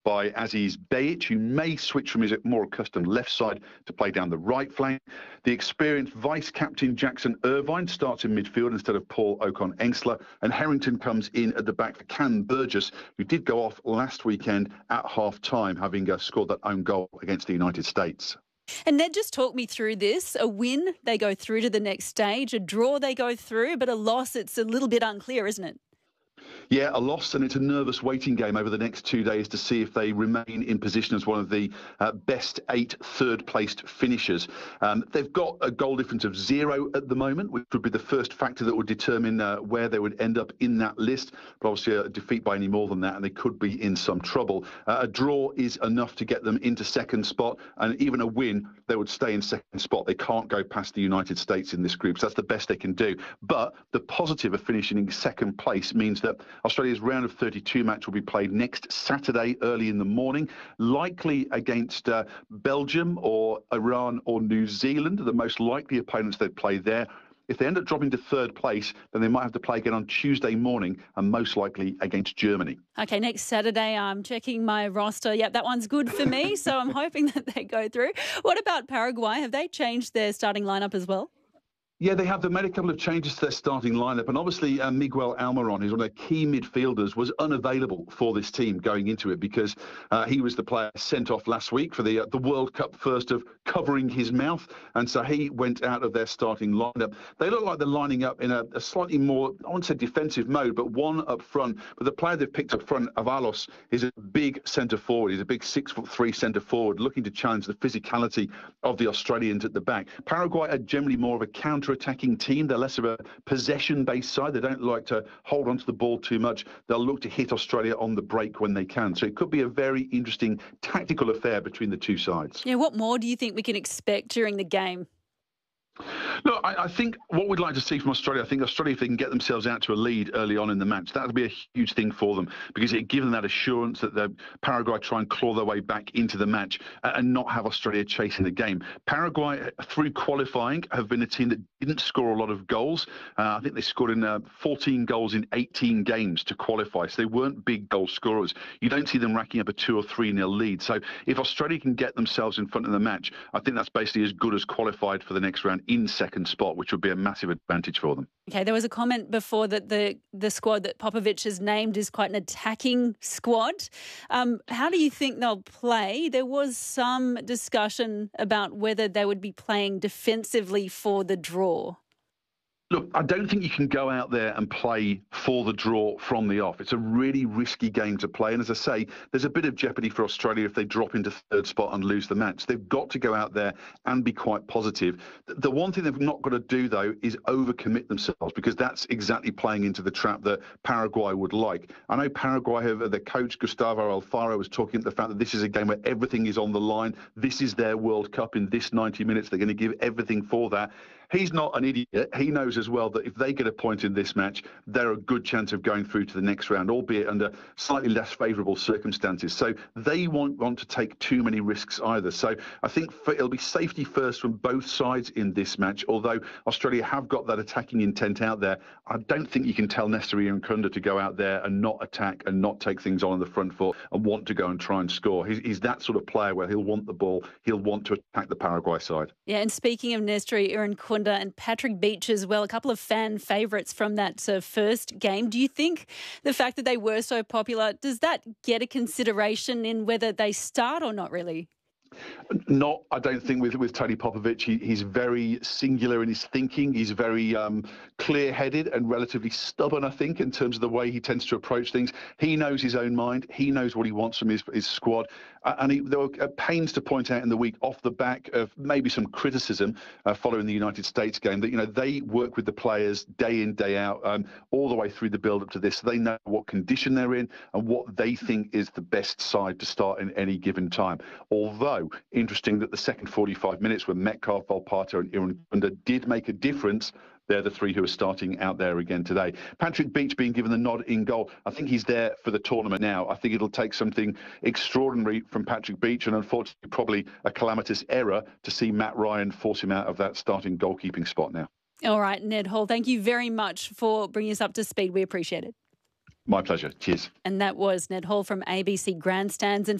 by Aziz Behich, who may switch from his more accustomed left side to play down the right flank. The experienced vice-captain Jackson Irvine starts in midfield instead of Paul Ocon-Engsler, and Harrington comes in at the back for Cam Burgess, who did go off last weekend at half-time, having scored that own goal against the United States. And Ned, just talk me through this. A win, they go through to the next stage. A draw, they go through. But a loss, it's a little bit unclear, isn't it? Yeah, a loss, and it's a nervous waiting game over the next 2 days to see if they remain in position as one of the best 8 third-placed finishers. They've got a goal difference of 0 at the moment, which would be the first factor that would determine where they would end up in that list. But obviously a defeat by any more than that, and they could be in some trouble. A draw is enough to get them into second spot, and even a win, they would stay in second spot. They can't go past the United States in this group, so that's the best they can do. But the positive of finishing in second place means that Australia's round of 32 match will be played next Saturday early in the morning, likely against Belgium or Iran or New Zealand, the most likely opponents they'd play there. If they end up dropping to third place, then they might have to play again on Tuesday morning, and most likely against Germany. Okay, next Saturday, I'm checking my roster. Yep, that one's good for me, so I'm hoping that they go through. What about Paraguay? Have they changed their starting lineup as well? Yeah, they have. They've made a couple of changes to their starting lineup, and obviously Miguel Almiron, who's one of their key midfielders, was unavailable for this team going into it because he was the player sent off last week for the World Cup first of covering his mouth, and so he went out of their starting lineup. They look like they're lining up in a slightly more, I wouldn't say defensive mode, but one up front. But the player they've picked up front, Avalos, is a big centre forward. He's a big 6'3" centre forward, looking to challenge the physicality of the Australians at the back. Paraguay are generally more of a counter-attacking team. They're less of a possession-based side. They don't like to hold onto the ball too much. They'll look to hit Australia on the break when they can. So it could be a very interesting tactical affair between the two sides. Yeah, what more do you think we can expect during the game? Look, I think what we'd like to see from Australia, I think Australia, if they can get themselves out to a lead early on in the match, that would be a huge thing for them because it gives them that assurance that the Paraguay try and claw their way back into the match and not have Australia chasing the game. Paraguay, through qualifying, have been a team that didn't score a lot of goals. I think they scored in 14 goals in 18 games to qualify, so they weren't big goal scorers. You don't see them racking up a 2 or 3-0 lead. So if Australia can get themselves in front of the match, I think that's basically as good as qualified for the next round in second spot, which would be a massive advantage for them. Okay, there was a comment before that the squad that Popovic has named is quite an attacking squad. How do you think they'll play? There was some discussion about whether they would be playing defensively for the draw. Look, I don't think you can go out there and play for the draw from the off. It's a really risky game to play. And as I say, there's a bit of jeopardy for Australia if they drop into third spot and lose the match. They've got to go out there and be quite positive. The one thing they've not got to do, though, is overcommit themselves because that's exactly playing into the trap that Paraguay would like. I know Paraguay have their coach, Gustavo Alfaro, was talking about the fact that this is a game where everything is on the line. This is their World Cup in this 90 minutes. They're going to give everything for that. He's not an idiot. He knows as well that if they get a point in this match, they're a good chance of going through to the next round, albeit under slightly less favourable circumstances. So they won't want to take too many risks either. So I think it'll be safety first from both sides in this match, although Australia have got that attacking intent out there. I don't think you can tell Nestor Irankunda to go out there and not attack and not take things on the front foot and want to go and try and score. He's that sort of player where he'll want the ball. He'll want to attack the Paraguay side. Yeah, and speaking of Nestor Irankunda and Patrick Beach as well, a couple of fan favourites from that first game. Do you think the fact that they were so popular, does that get a consideration in whether they start or not really? Not, I don't think, with Tony Popovic. He's very singular in his thinking. He's very clear-headed and relatively stubborn, I think, in terms of the way he tends to approach things. He knows his own mind. He knows what he wants from his squad. And there were pains to point out in the week off the back of maybe some criticism following the United States game that, they work with the players day in, day out, all the way through the build-up to this. So they know what condition they're in and what they think is the best side to start in any given time. Although, interesting that the second 45 minutes when Metcalfe, Volpato and Irankunda did make a difference. They're the three who are starting out there again today. Patrick Beach being given the nod in goal. I think he's there for the tournament now. I think it'll take something extraordinary from Patrick Beach and unfortunately probably a calamitous error to see Matt Ryan force him out of that starting goalkeeping spot now. All right, Ned Hall, thank you very much for bringing us up to speed. We appreciate it. My pleasure. Cheers. And that was Ned Hall from ABC Grandstands. And